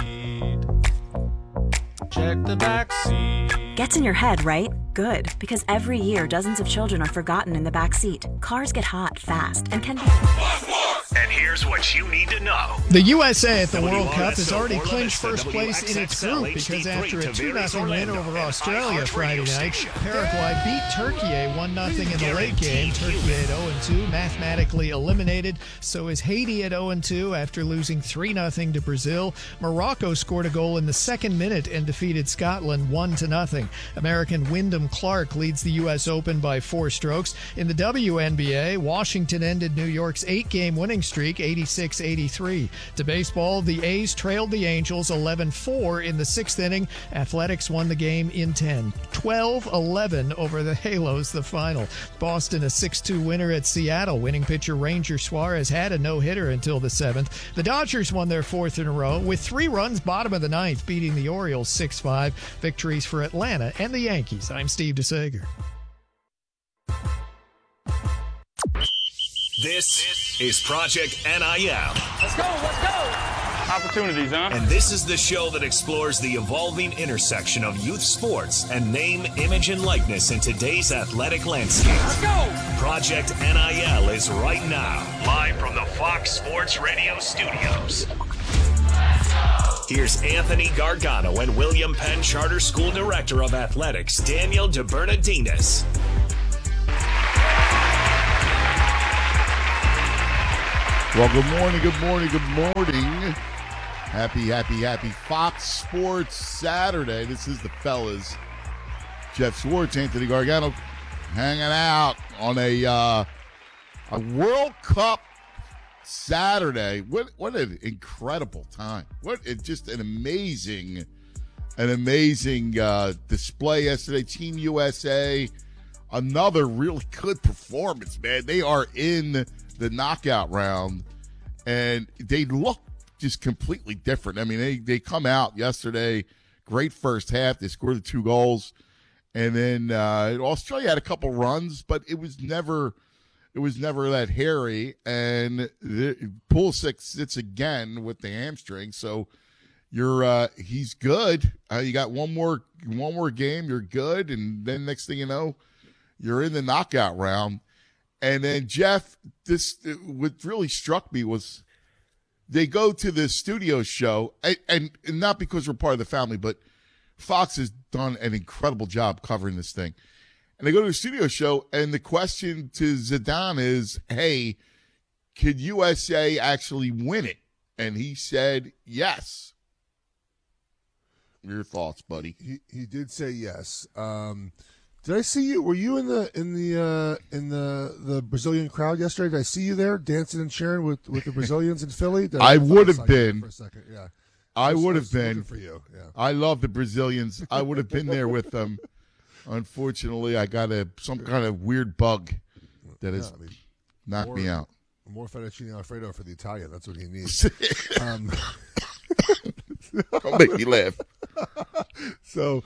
Check the back seat. Gets in your head, right? Good, because every year dozens of children are forgotten in the back seat. Cars get hot fast and can be... And here's what you need to know. The USA at the World Cup has already clinched first place in its group because after a 2-0 win over Australia Friday night, Paraguay beat Turkey 1-0 in the late game. Turkey at 0-2, mathematically eliminated. So is Haiti at 0-2 after losing 3-0 to Brazil. Morocco scored a goal in the second minute and defeated Scotland 1-0. American Wyndham Clark leads the U.S. Open by 4 strokes. In the WNBA, Washington ended New York's 8-game winning streak streak, 86-83. To baseball, the A's trailed the Angels 11-4 in the 6th inning. Athletics won the game in 10. 12-11 over the Halos, the final. Boston a 6-2 winner at Seattle. Winning pitcher Ranger Suarez had a no-hitter until the 7th. The Dodgers won their 4th in a row with 3 runs bottom of the 9th, beating the Orioles 6-5. Victories for Atlanta and the Yankees. I'm Steve DeSager. This is Project NIL. Let's go. Opportunities, huh? And this is the show that explores the evolving intersection of youth sports and name, image, and likeness in today's athletic landscape. Let's go. Project NIL is right now, live from the Fox Sports Radio studios. Here's Anthony Gargano and William Penn Charter School Director of Athletics, Daniel DeBernardinis. Well, good morning. Happy Fox Sports Saturday. This is the fellas. Jeff Schwartz, Anthony Gargano, hanging out on a World Cup Saturday. What an incredible time. Just an amazing display yesterday. Team USA, another really good performance, man. They are in the knockout round, and they look just completely different. I mean, they come out yesterday, great first half. They scored the 2 goals, and then Australia had a couple runs, but it was never that hairy. And Pulisic sits again with the hamstring, so he's good. You got one more game, you're good, and then next thing you know, you're in the knockout round. And then, Jeff, what really struck me was they go to the studio show, and not because we're part of the family, but Fox has done an incredible job covering this thing. And they go to the studio show, and the question to Zidane is, hey, could USA actually win it? And he said yes. Your thoughts, buddy? He did say yes. Did I see you? Were you in the Brazilian crowd yesterday? Did I see you there dancing and cheering with the Brazilians in Philly? I would have been. For a second, yeah. I would have been. For you, yeah. I love the Brazilians. I would have been there with them. Unfortunately, I got some kind of weird bug that has knocked me out. More fettuccine Alfredo for the Italian. That's what he needs. Don't make me laugh. So,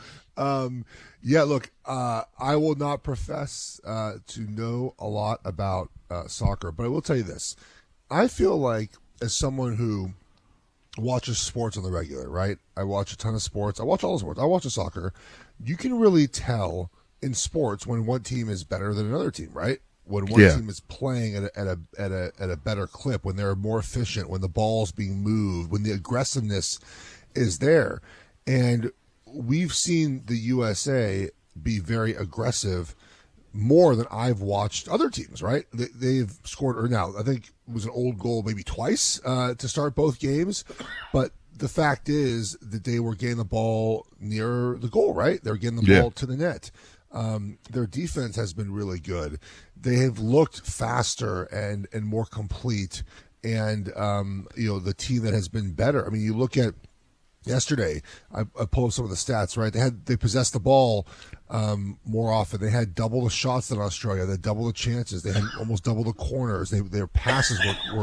yeah, look, I will not profess to know a lot about soccer, but I will tell you this. I feel like, as someone who watches sports on the regular, right? I watch a ton of sports. I watch all the sports. I watch the soccer. You can really tell in sports when one team is better than another team, right? When one team is playing at a better clip, when they're more efficient, when the ball's being moved, when the aggressiveness is there. And we've seen the USA be very aggressive more than I've watched other teams, right? They've scored, or now I think it was an old goal maybe twice to start both games. But the fact is that they were getting the ball near the goal, right? They're getting the ball to the net. Their defense has been really good. They have looked faster and more complete. And, the team that has been better. I mean, you look at yesterday, I pulled up some of the stats, right? They possessed the ball more often. They had double the shots than Australia. They had double the chances. They had almost double the corners. Their passes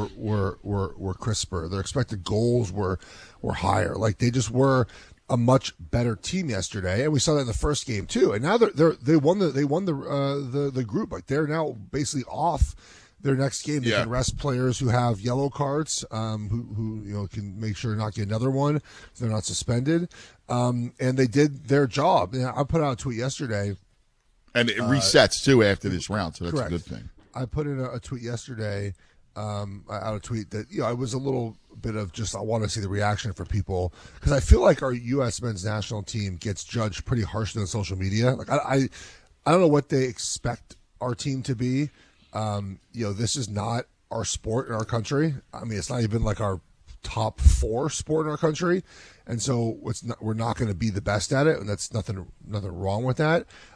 were crisper. Their expected goals were higher. Like, they just were a much better team yesterday, and we saw that in the first game too. And now they won the group. Like, they're now basically off their next game. They can rest players who have yellow cards, who can make sure to not get another one so they're not suspended. And they did their job. I put out a tweet yesterday, and it resets too after this round, so that's correct. A good thing. I put in a tweet yesterday, out a tweet that I was a little bit of just I want to see the reaction for people, because I feel like our U.S. men's national team gets judged pretty harshly on social media. Like I don't know what they expect our team to be. This is not our sport in our country. I mean, it's not even like our top 4 sport in our country, and so we're not going to be the best at it, and that's nothing wrong with that.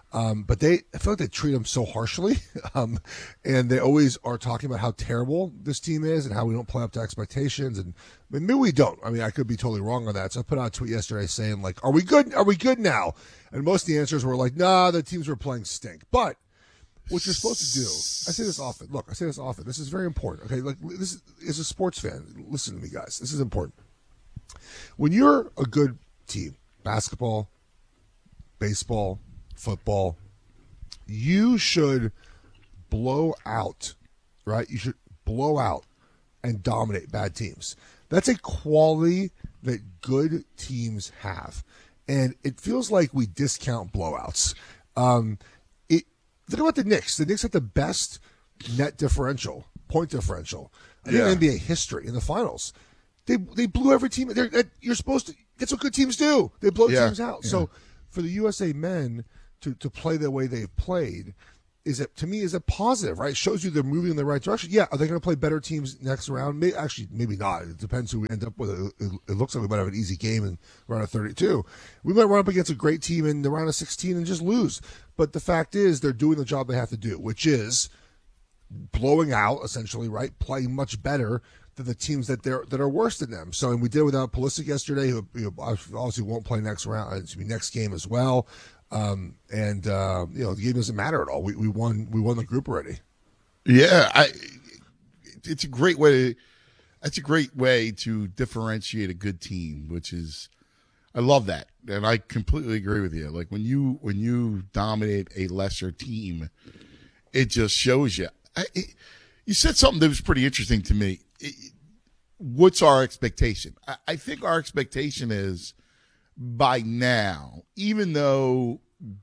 But I feel like they treat them so harshly, and they always are talking about how terrible this team is and how we don't play up to expectations. And maybe we don't. I mean, I could be totally wrong on that. So I put out a tweet yesterday saying, like, "Are we good? Are we good now?" And most of the answers were like, "Nah, the teams we're playing stink." But what you're supposed to do, I say this often. Look, I say this often. This is very important. Okay, like this is a sports fan. Listen to me, guys. This is important. When you're a good team, basketball, baseball, football, you should blow out, right? You should blow out and dominate bad teams. That's a quality that good teams have. And it feels like we discount blowouts. Think about the Knicks. The Knicks had the best net differential, point differential in NBA history in the finals. They blew every team. You're supposed to. That's what good teams do. They blow teams out. Yeah. So for the USA men to play the way they've played to me is a positive, right? It shows you they're moving in the right direction. Yeah, are they going to play better teams next round? Maybe not. It depends who we end up with. It looks like we might have an easy game in round of 32. We might run up against a great team in the round of 16 and just lose. But the fact is they're doing the job they have to do, which is blowing out, essentially, right? Playing much better than the teams that are worse than them. So, and we did without Pulisic yesterday, who obviously won't play next round. It's next game as well. The game doesn't matter at all. We won the group already. Yeah, it's a great way. That's a great way to differentiate a good team, which is, I love that, and I completely agree with you. Like when you dominate a lesser team, it just shows you. You said something that was pretty interesting to me. What's our expectation? I think our expectation is, by now, even though,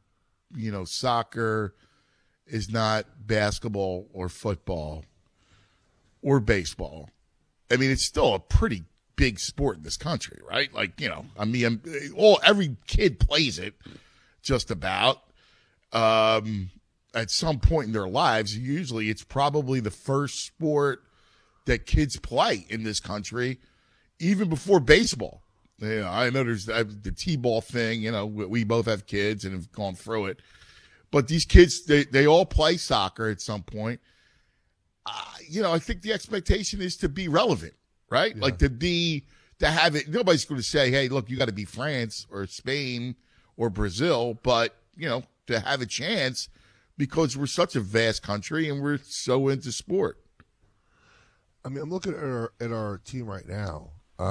soccer is not basketball or football or baseball, I mean, it's still a pretty big sport in this country, right? Like, every kid plays it just about. At some point in their lives, usually it's probably the first sport that kids play in this country, even before baseball. I know there's the T-ball thing. We both have kids and have gone through it. But these kids, they all play soccer at some point. I think the expectation is to be relevant, right? Yeah. Like to have it. Nobody's going to say, hey, look, you got to be France or Spain or Brazil, but, to have a chance because we're such a vast country and we're so into sport. I mean, I'm looking at our team right now.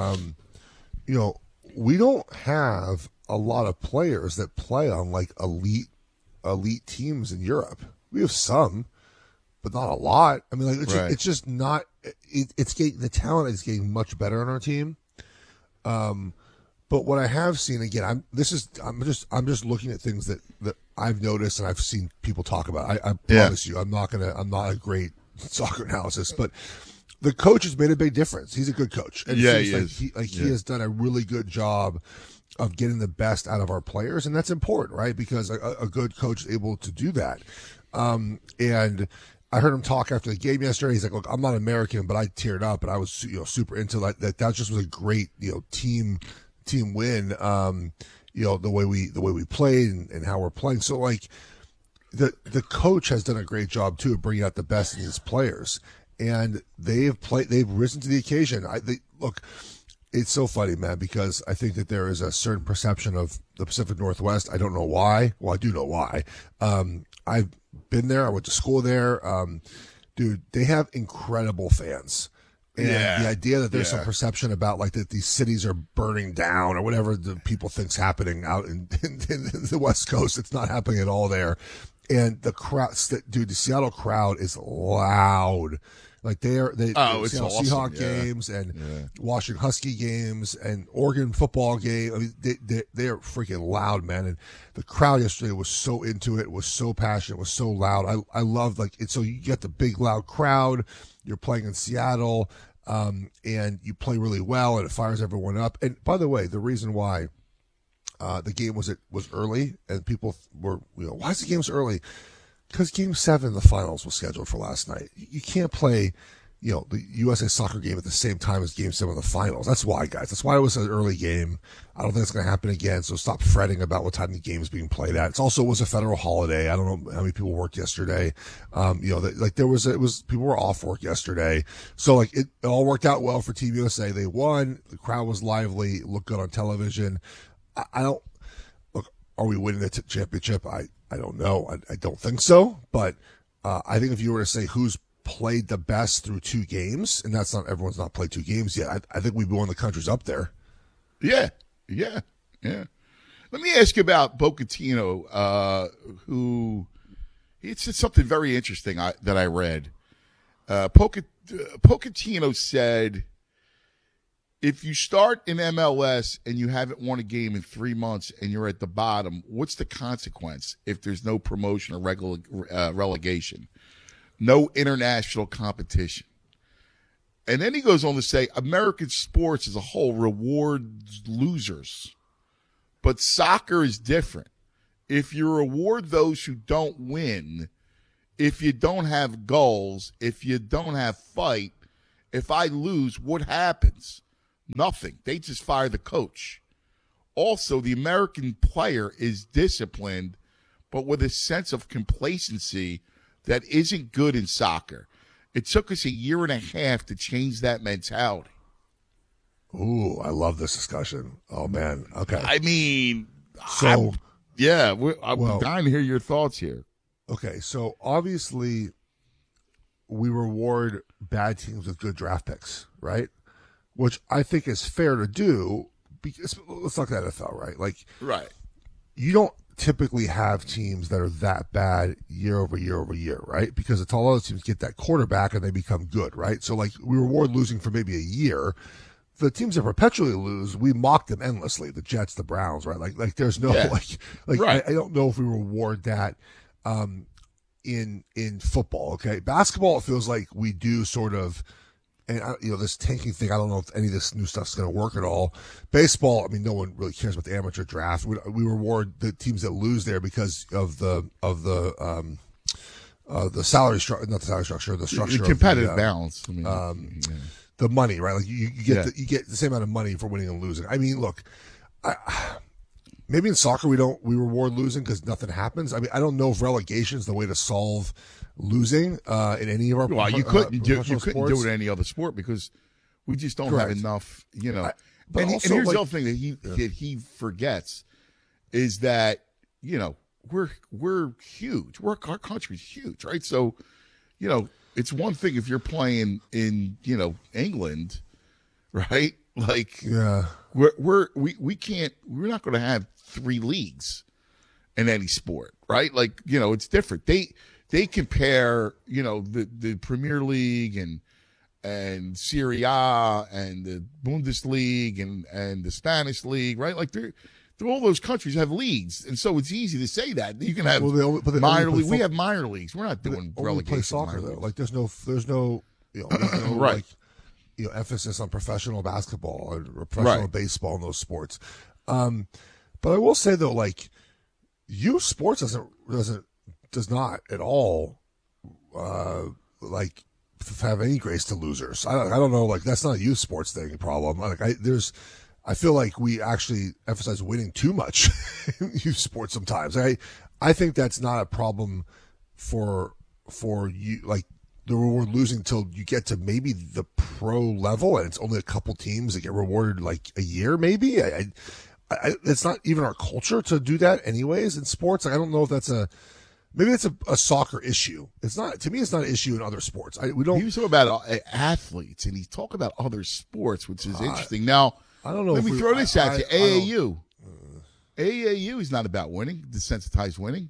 We don't have a lot of players that play on like elite teams in Europe. We have some, but not a lot. I mean, like it's just not. It's getting, the talent is getting much better on our team. But what I have seen again, I'm just looking at things that I've noticed and I've seen people talk about. I promise you, I'm not a great soccer analysis, but the coach has made a big difference. He's a good coach. And he is. He has done a really good job of getting the best out of our players, and that's important, right? Because a good coach is able to do that. And I heard him talk after the game yesterday. He's like, "Look, I'm not American, but I teared up, and I was super into that. That just was a great team win. The way we played and how we're playing. So like the coach has done a great job too of bringing out the best in his players." And they've risen to the occasion. Look, it's so funny, man, because I think that there is a certain perception of the Pacific Northwest. I don't know why. Well, I do know why. I've been there. I went to school there. Dude, they have incredible fans. And the idea that there's some perception about like that these cities are burning down or whatever the people think's happening out in the West Coast, it's not happening at all there. And the crowd, dude, the Seattle crowd is loud. Like it's awesome. Seahawks games and Washington Husky games and Oregon football game. I mean, they are freaking loud, man. And the crowd yesterday was so into it, was so passionate, was so loud. I love like it. So you get the big loud crowd. You're playing in Seattle, and you play really well, and it fires everyone up. And by the way, the reason why the game was early, and people were, why is the game so early? Because Game 7 of the finals was scheduled for last night. You can't play the USA Soccer game at the same time as Game 7 of the finals. That's why, guys. That's why it was an early game. I don't think it's going to happen again. So stop fretting about what time the game is being played at. It was a federal holiday. I don't know how many people worked yesterday. People were off work yesterday. So it all worked out well for Team USA. They won. The crowd was lively. It looked good on television. Are we winning the championship? I don't know. I don't think so. But I think if you were to say who's played the best through 2 games, and everyone's not played 2 games yet, I think we've won the countries up there. Yeah. Let me ask you about Pochettino, who he said something very interesting that I read. Pochettino said, if you start in MLS and you haven't won a game in 3 months and you're at the bottom, what's the consequence if there's no promotion or relegation? No international competition. And then he goes on to say, American sports as a whole rewards losers. But soccer is different. If you reward those who don't win, if you don't have goals, if you don't have fight, if I lose, what happens? Nothing. They just fire the coach. Also, the American player is disciplined, but with a sense of complacency that isn't good in soccer. It took us 1.5 years to change that mentality. Ooh, I love this discussion. Oh, man. Okay. I mean, I'm dying to hear your thoughts here. Okay, so obviously we reward bad teams with good draft picks, right? Which I think is fair to do because let's talk NFL, right? Right. You don't typically have teams that are that bad year over year over year, right? Because it's all other teams get that quarterback and they become good, right? So we reward losing for maybe a year. The teams that perpetually lose, we mock them endlessly. The Jets, the Browns, right? There's no right. I don't know if we reward that in football. Okay, basketball, it feels like we do sort of. And, this tanking thing, I don't know if any of this new stuff's going to work at all. Baseball, I mean, no one really cares about the amateur draft. We reward the teams that lose there because of the salary structure, not the salary structure, the structure. The competitive balance. I mean, the money, right? You get you get the same amount of money for winning and losing. I mean, look, maybe in soccer we reward losing because nothing happens. I mean, I don't know if relegation is the way to solve losing in any of our. Well, you couldn't do it in any other sport because we just don't have enough. And here's the other thing that he forgets is that we're huge. Our country's huge, right? So, it's one thing if you're playing in England, right? We're not going to have 3 leagues in any sport, right? It's different. They compare, the Premier League and Serie A and the Bundesliga and the Spanish League, right? All those countries have leagues, and so it's easy to say that you can have minor league. We have minor leagues. We're not doing relegation. Play soccer though. There's no right. Emphasis on professional basketball or professional baseball in those sports. But I will say though, youth sports does not at all have any grace to losers. I don't know. That's not a youth sports thing problem. I feel like we actually emphasize winning too much in youth sports sometimes. I think that's not a problem for you. The reward losing till you get to maybe the pro level, and it's only a couple teams that get rewarded a year. Maybe it's not even our culture to do that anyways in sports. I don't know if that's maybe it's a soccer issue. It's not, to me, it's not an issue in other sports. We don't. He was talking about athletes, and he's talking about other sports, which is interesting. Now, I don't know. Let me throw this at you. AAU is not about winning, desensitized winning.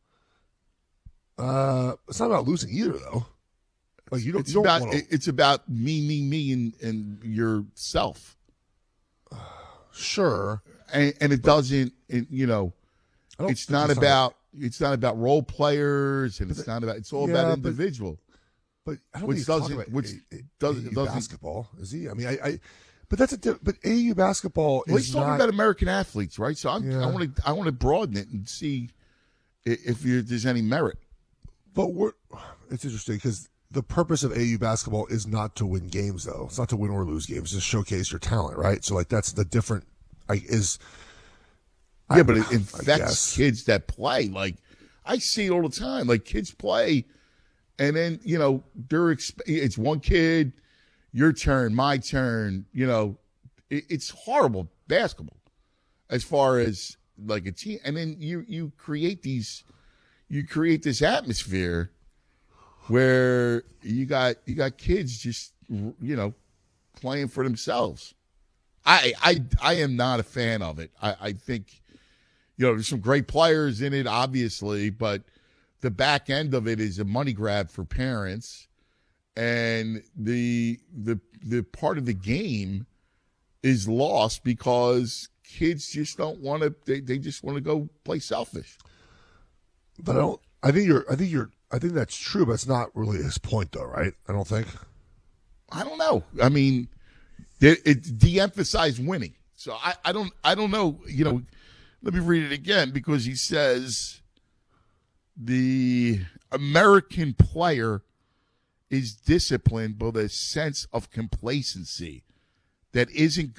It's not about losing either, though. It's about me, and yourself. Sure, and it doesn't. It's not about role players, and it's all about individual. But I don't think he's talking about basketball, is he? I mean, but but AAU basketball is he's talking about American athletes, right? So I want to broaden it and see if there's any merit. But it's interesting because the purpose of AAU basketball is not to win games, though. It's not to win or lose games. It's to showcase your talent, right? So, like, that's the different. But it infects kids that play. Like, I see it all the time. Like, kids play, and then it's one kid, your turn, my turn. It's horrible basketball as far as like a team, and then you create this atmosphere where you got kids just playing for themselves. I am not a fan of it. I think there's some great players in it, obviously, but the back end of it is a money grab for parents, and the part of the game is lost because kids just don't want to. They just want to go play selfish. But I think that's true, but it's not really his point, though, right? I don't think. I don't know. I mean, it de-emphasized winning, so I don't know. Let me read it again, because he says the American player is disciplined by a sense of complacency that isn't